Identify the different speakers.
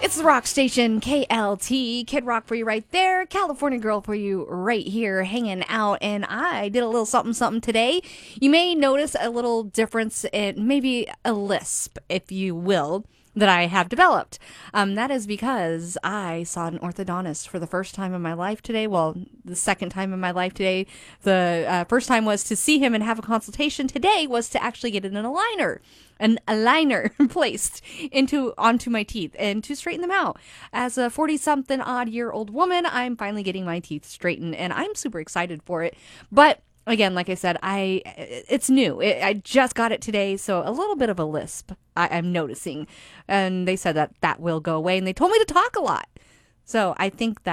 Speaker 1: It's the rock station, KLT. Kid Rock for you right there. California girl for you right here, hanging out. And I did a little something something today. You may notice a little difference in maybe a lisp, if you will, that I have developed. That is because I saw an orthodontist for the first time in my life today. Well, the second time in my life today. The first time was to see him and have a consultation. Today was to actually get an aligner placed onto my teeth and to straighten them out. As a 40-something odd year old woman, I'm finally getting my teeth straightened, and I'm super excited for it. But again, like I said, it's new. I just got it today, so a little bit of a lisp I'm noticing. And they said that will go away, and they told me to talk a lot. So I think that